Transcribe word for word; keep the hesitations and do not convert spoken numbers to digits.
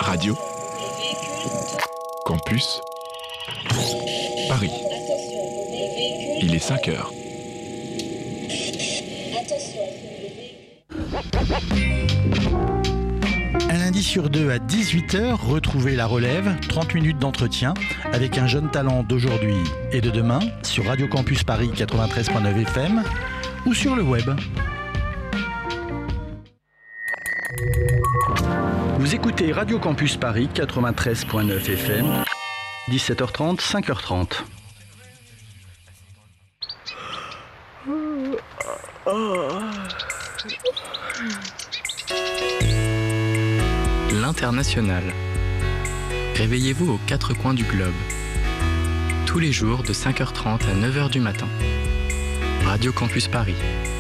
Radio Campus Paris. Il est cinq heures. Un lundi sur deux à dix-huit heures, retrouvez La Relève, trente minutes d'entretien avec un jeune talent d'aujourd'hui et de demain sur Radio Campus Paris quatre-vingt-treize virgule neuf F M ou sur le web. Vous écoutez Radio Campus Paris quatre-vingt-treize virgule neuf F M, dix-sept heures trente, cinq heures trente. L'International. Réveillez-vous aux quatre coins du globe. Tous les jours de cinq heures trente à neuf heures du matin. Radio Campus Paris.